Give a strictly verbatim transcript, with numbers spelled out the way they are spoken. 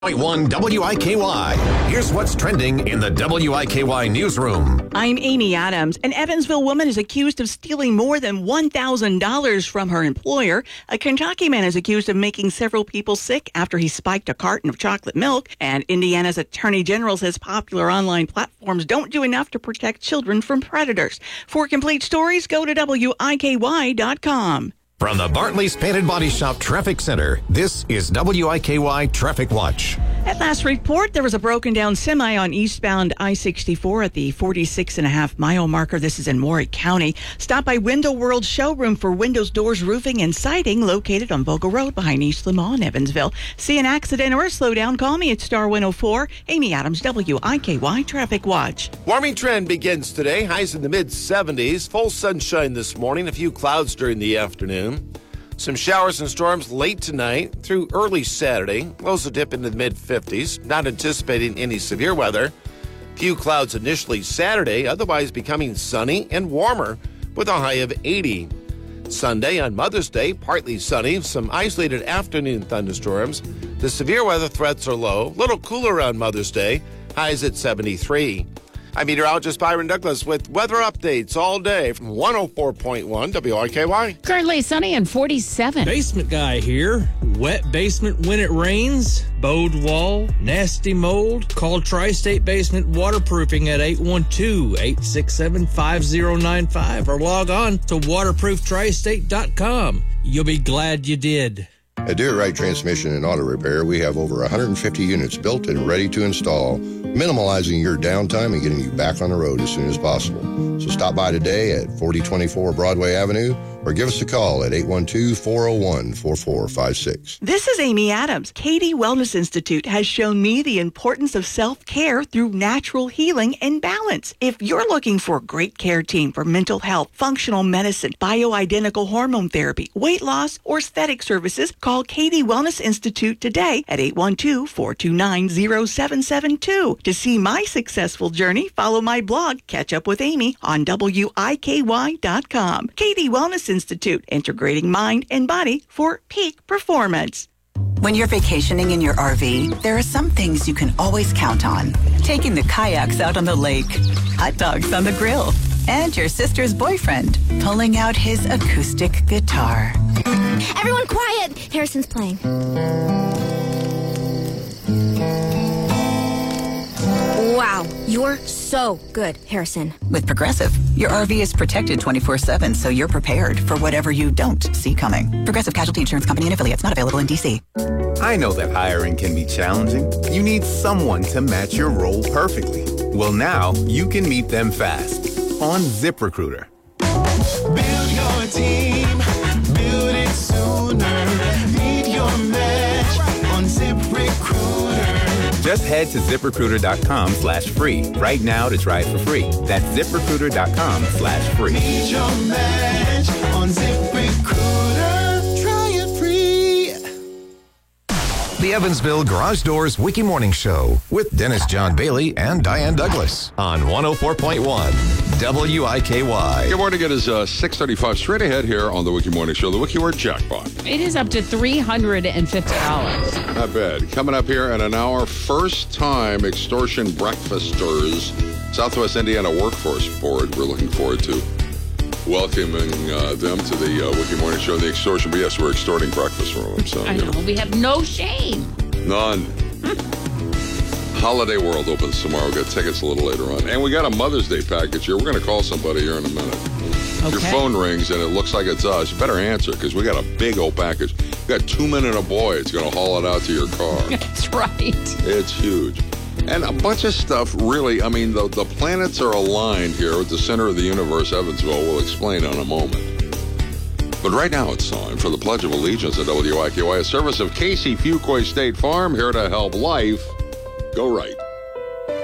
point one W I K Y. Here's what's trending in the W I K Y newsroom. I'm Amy Adams. An Evansville woman is accused of stealing more than one thousand dollars from her employer. A Kentucky man is accused of making several people sick after he spiked a carton of chocolate milk. And Indiana's attorney general says popular online platforms don't do enough to protect children from predators. For complete stories, go to W I K Y dot com. From the Bartley's Painted Body Shop Traffic Center, this is W I K Y Traffic Watch. At last report, there was a broken down semi on eastbound I sixty-four at the forty-six and a half mile marker. This is in Warwick County. Stop by Window World Showroom for windows, doors, roofing, and siding located on Vogel Road behind East Lamont in Evansville. See an accident or a slowdown, call me at Star one oh four. Amy Adams, W I K Y Traffic Watch. Warming trend begins today. Highs in the mid seventies. Full sunshine this morning. A few clouds during the afternoon. Some showers and storms late tonight through early Saturday. Lows will dip into the mid fifties. Not anticipating any severe weather. Few clouds initially Saturday, otherwise becoming sunny and warmer with a high of eighty. Sunday on Mother's Day, partly sunny. Some isolated afternoon thunderstorms. The severe weather threats are low. A little cooler on Mother's Day. Highs at seventy-three. I'm meteorologist Byron Douglas with weather updates all day from one oh four point one W I K Y. Currently sunny and forty-seven. Basement guy here. Wet basement when it rains. Bowed wall. Nasty mold. Call Tri-State Basement Waterproofing at eight one two, eight six seven, five oh nine five or log on to waterproof tri state dot com. You'll be glad you did. At Do It Right Transmission and Auto Repair, we have over one hundred fifty units built and ready to install, minimalizing your downtime and getting you back on the road as soon as possible. So stop by today at forty twenty-four Broadway Avenue or give us a call at eight one two, four oh one, four four five six. This is Amy Adams. Katie Wellness Institute has shown me the importance of self-care through natural healing and balance. If you're looking for a great care team for mental health, functional medicine, bioidentical hormone therapy, weight loss, or aesthetic services, call Katie Wellness Institute today at eight one two, four two nine, oh seven seven two. To see my successful journey, follow my blog, Catch Up with Amy, on W I K Y dot com. Katie Wellness Institute, integrating mind and body for peak performance. When you're vacationing in your R V, there are some things you can always count on. Taking the kayaks out on the lake, hot dogs on the grill, and your sister's boyfriend pulling out his acoustic guitar. Everyone quiet! Harrison's playing. Wow, you're so good, Harrison. With Progressive, your R V is protected twenty-four seven, so you're prepared for whatever you don't see coming. Progressive Casualty Insurance Company and affiliates, not available in D C. I know that hiring can be challenging. You need someone to match your role perfectly. Well, now you can meet them fast on ZipRecruiter. Build your team, build it sooner. Meet your match on ZipRecruiter. Just head to ZipRecruiter.com slash free right now to try it for free. That's ZipRecruiter.com slash free. Meet your match on ZipRecruiter. Try it free. The Evansville Garage Doors Wiki Morning Show with Dennis John Bailey and Diane Douglas on one oh four point one W I K Y. Good morning. It is uh, six thirty-five straight ahead here on the Wiki Morning Show. The Wiki Word Jackpot. It is up to three hundred fifty dollars. Not bad. Coming up here in an hour, first time extortion breakfasters, Southwest Indiana Workforce Board. We're looking forward to welcoming uh, them to the uh, Wiki Morning Show. The extortion, but yes, we're extorting breakfast from them. So, I know. You know. We have no shame. None. Holiday World opens tomorrow. We've got tickets a little later on. And we got a Mother's Day package here. We're going to call somebody here in a minute. Okay. Your phone rings and it looks like it's us. You better answer because we got a big old package. We got two men and a boy. It's going to haul it out to your car. That's right. It's huge. And a bunch of stuff, really. I mean, the, the planets are aligned here at the center of the universe, Evansville. We'll explain in a moment. But right now it's time for the Pledge of Allegiance at W I K Y, a service of Casey Fuquay State Farm, here to help life go right.